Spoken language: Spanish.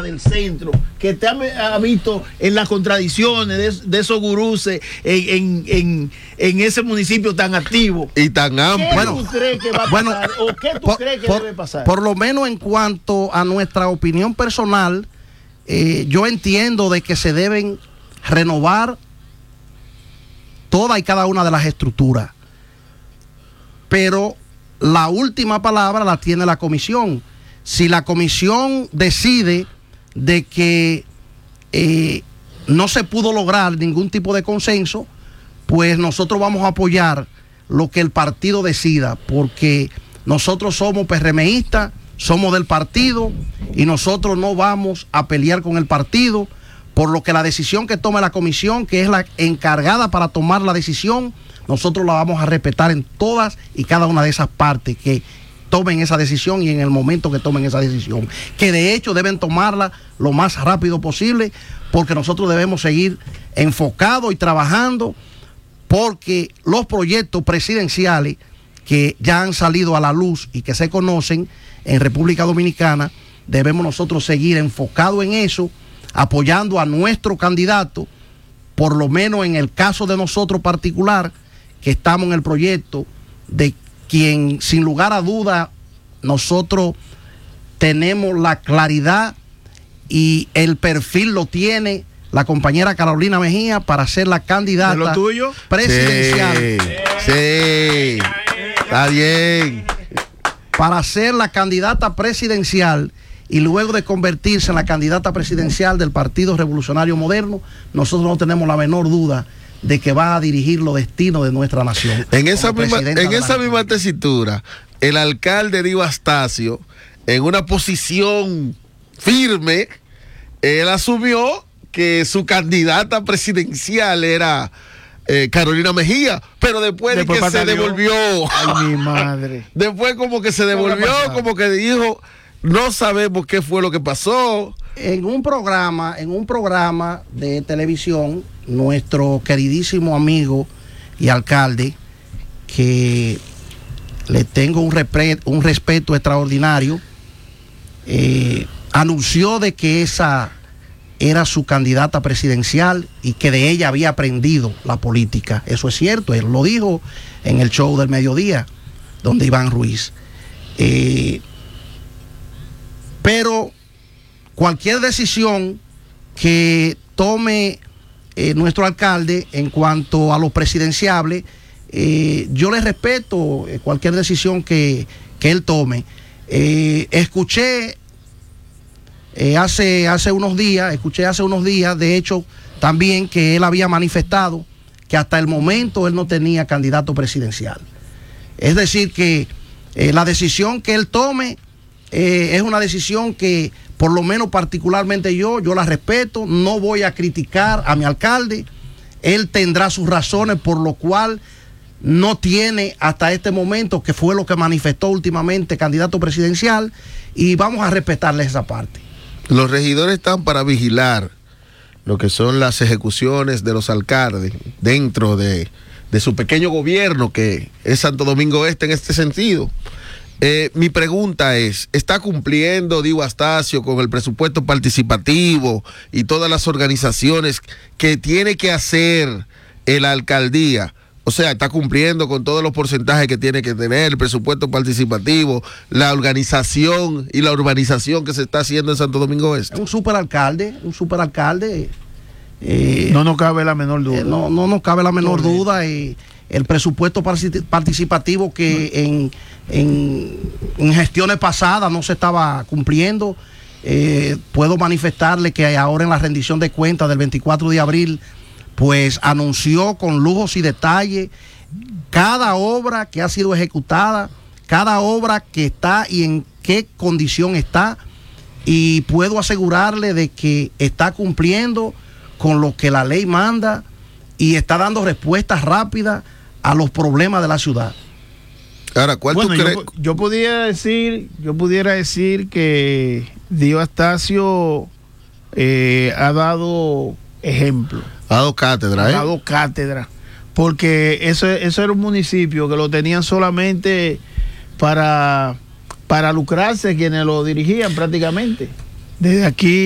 del centro, que te ha visto en las contradicciones de esos guruses en ese municipio tan activo y tan amplio. ¿Qué tú crees que va a pasar? ¿O qué tú crees que debe pasar? Por lo menos en cuanto a nuestra opinión personal, yo entiendo de que se deben renovar toda y cada una de las estructuras, pero la última palabra la tiene la comisión. Si la comisión decide de que no se pudo lograr ningún tipo de consenso, pues nosotros vamos a apoyar lo que el partido decida, porque nosotros somos PRMistas, somos del partido y nosotros no vamos a pelear con el partido, por lo que la decisión que tome la comisión, que es la encargada para tomar la decisión, nosotros la vamos a respetar en todas y cada una de esas partes que tomen esa decisión y en el momento que tomen esa decisión, que de hecho deben tomarla lo más rápido posible, porque nosotros debemos seguir enfocados y trabajando, porque los proyectos presidenciales que ya han salido a la luz y que se conocen en República Dominicana, debemos nosotros seguir enfocados en eso, apoyando a nuestro candidato, por lo menos en el caso de nosotros particular, que estamos en el proyecto de quien sin lugar a duda nosotros tenemos la claridad y el perfil lo tiene la compañera Carolina Mejía para ser la candidata ¿de lo tuyo? Presidencial. Sí, está bien. Para ser la candidata presidencial y luego de convertirse en la candidata presidencial del Partido Revolucionario Moderno, nosotros no tenemos la menor duda de que va a dirigir los destinos de nuestra nación. En esa misma tesitura, el alcalde Dio Astacio, en una posición firme, él asumió que su candidata presidencial era Carolina Mejía, pero después de que se devolvió. Ay, mi madre. Después como que se devolvió, como que dijo, no sabemos qué fue lo que pasó. En un programa de televisión, nuestro queridísimo amigo y alcalde, que le tengo un respeto extraordinario, anunció de que esa era su candidata presidencial y que de ella había aprendido la política. Eso es cierto, él lo dijo en el show del mediodía, donde Iván Ruiz. Pero cualquier decisión que tome nuestro alcalde en cuanto a lo presidenciable, yo le respeto cualquier decisión que él tome. Escuché hace unos días, de hecho, también que él había manifestado que hasta el momento él no tenía candidato presidencial. Es decir, que la decisión que él tome es una decisión que, por lo menos particularmente yo la respeto, no voy a criticar a mi alcalde, él tendrá sus razones por lo cual no tiene hasta este momento, que fue lo que manifestó últimamente, candidato presidencial, y vamos a respetarle esa parte. Los regidores están para vigilar lo que son las ejecuciones de los alcaldes dentro de su pequeño gobierno que es Santo Domingo Este en este sentido. Mi pregunta es, ¿está cumpliendo Dio Astacio con el presupuesto participativo y todas las organizaciones que tiene que hacer la alcaldía? O sea, ¿está cumpliendo con todos los porcentajes que tiene que tener el presupuesto participativo, la organización y la urbanización que se está haciendo en Santo Domingo Este? Un superalcalde. No nos cabe la menor duda. No nos cabe la menor duda. El presupuesto participativo que en gestiones pasadas no se estaba cumpliendo. Puedo manifestarle que ahora en la rendición de cuentas del 24 de abril, pues anunció con lujos y detalles cada obra que ha sido ejecutada, cada obra que está y en qué condición está, y puedo asegurarle de que está cumpliendo con lo que la ley manda y está dando respuestas rápidas a los problemas de la ciudad. Ahora, ¿cuál tú crees? Yo pudiera decir que Dio Astacio ha dado ejemplo. Ha dado cátedra, Ha dado cátedra. Porque eso era un municipio que lo tenían solamente para lucrarse quienes lo dirigían prácticamente. Desde aquí